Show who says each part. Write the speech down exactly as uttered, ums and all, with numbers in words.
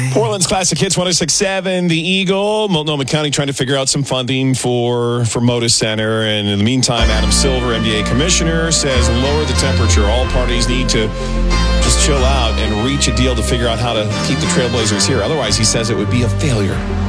Speaker 1: Portland's Classic Hits one oh six point seven. The Eagle, Multnomah County trying to figure out some funding for, for Moda Center. And in the meantime, Adam Silver, N B A commissioner, says lower the temperature. All parties need to just chill out and reach a deal to figure out how to keep the Trailblazers here. Otherwise, he says it would be a failure.